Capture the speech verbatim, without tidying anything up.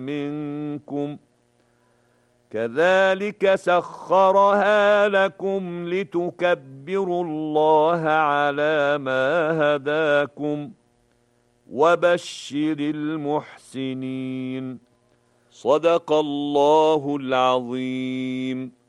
منكم كذلك سخرها لكم لتكبروا الله على ما هداكم وبشر المحسنين. صدق الله العظيم.